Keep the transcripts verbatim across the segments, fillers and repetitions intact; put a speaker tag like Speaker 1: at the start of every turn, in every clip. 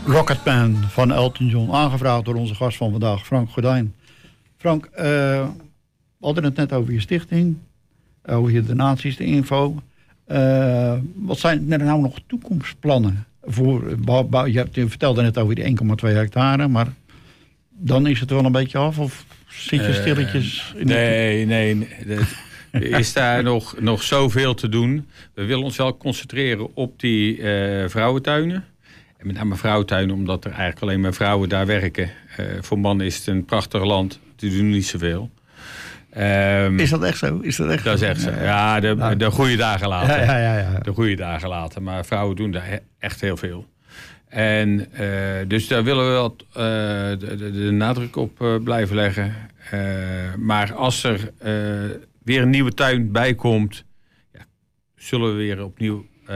Speaker 1: Rocketman van Elton John, aangevraagd door onze gast van vandaag, Frank Gordijn. Frank, uh, we hadden het net over je stichting, over je donaties, de info. Uh, wat zijn er nou nog toekomstplannen? Voor, je, hebt, je vertelde net over die één komma twee hectare, maar dan is het wel een beetje af? Of zit je stilletjes?
Speaker 2: Uh, in nee, nee, nee. Er is daar nog, nog zoveel te doen. We willen ons wel concentreren op die uh, vrouwentuinen. En met name vrouwentuinen, omdat er eigenlijk alleen maar vrouwen daar werken. Uh, voor mannen is het een prachtig land. Die doen niet zoveel. Um,
Speaker 1: is dat echt zo? Is dat echt
Speaker 2: dat
Speaker 1: zo?
Speaker 2: is echt zo. Ja, de, ja. de goede dagen later.
Speaker 1: Ja, ja, ja, ja.
Speaker 2: De goede dagen later. Maar vrouwen doen daar echt heel veel. En uh, dus daar willen we wel uh, de, de, de nadruk op uh, blijven leggen. Uh, maar als er uh, weer een nieuwe tuin bij komt, ja, zullen we weer opnieuw uh,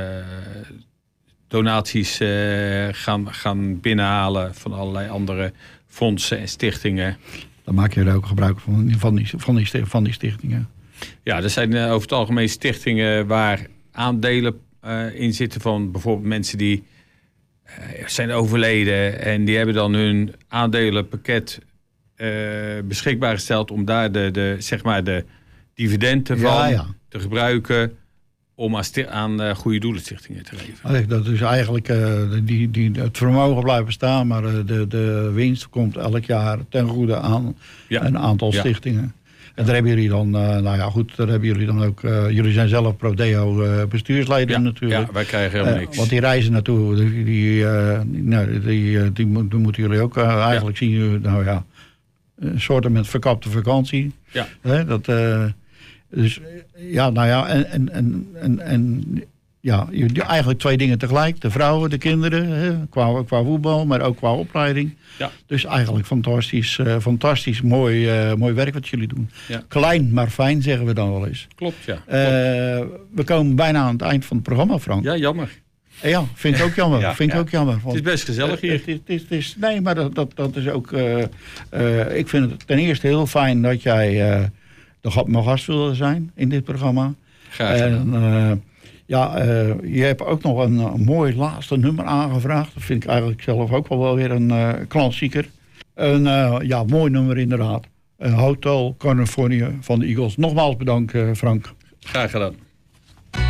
Speaker 2: donaties uh, gaan, gaan binnenhalen van allerlei andere fondsen en stichtingen.
Speaker 1: Dan maak je er ook gebruik van, van, die, van, die, van die stichtingen.
Speaker 2: Ja, er zijn uh, over het algemeen stichtingen waar aandelen uh, in zitten van bijvoorbeeld mensen die uh, zijn overleden en die hebben dan hun aandelenpakket uh, beschikbaar gesteld om daar de, de, zeg maar de dividenden van ja, ja. te gebruiken om aan, sti- aan uh, goede doelenstichtingen te geven.
Speaker 1: Dat is eigenlijk uh, die, die, het vermogen blijft bestaan, maar uh, de, de winst komt elk jaar ten goede aan ja. een aantal stichtingen. Ja. En daar hebben jullie dan, uh, nou ja goed, daar hebben jullie dan ook, uh, jullie zijn zelf Prodeo uh, bestuursleden
Speaker 2: ja,
Speaker 1: natuurlijk.
Speaker 2: Ja, wij krijgen helemaal niks.
Speaker 1: Uh, want die reizen naartoe, die, die, uh, nou, die, uh, die, die moeten jullie ook uh, eigenlijk ja. zien, nou ja, een soort met verkapte vakantie.
Speaker 2: Ja.
Speaker 1: Hè, dat... Uh, Dus ja, nou ja, en, en, en, en, en ja, eigenlijk twee dingen tegelijk. De vrouwen, de kinderen, hè, qua, qua voetbal, maar ook qua opleiding.
Speaker 2: Ja.
Speaker 1: Dus eigenlijk fantastisch, uh, fantastisch mooi, uh, mooi werk wat jullie doen.
Speaker 2: Ja.
Speaker 1: Klein, maar fijn, zeggen we dan wel eens.
Speaker 2: Klopt, ja. Klopt.
Speaker 1: Uh, we komen bijna aan het eind van het programma, Frank.
Speaker 2: Ja, jammer.
Speaker 1: Ja, vind ik ook jammer.
Speaker 2: ja,
Speaker 1: vind ik
Speaker 2: ja.
Speaker 1: ook jammer. Want,
Speaker 2: het is best gezellig hier.
Speaker 1: Uh, het, het, het is, nee, maar dat, dat, dat is ook... Uh, uh, ik vind het ten eerste heel fijn dat jij... Uh, de mijn gast wilde zijn in dit programma.
Speaker 2: Graag gedaan.
Speaker 1: En uh, ja, uh, je hebt ook nog een, een mooi laatste nummer aangevraagd. Dat vind ik eigenlijk zelf ook wel, wel weer een uh, klassieker. Een uh, ja, mooi nummer inderdaad. Een Hotel California van de Eagles. Nogmaals bedankt, uh, Frank.
Speaker 2: Graag gedaan.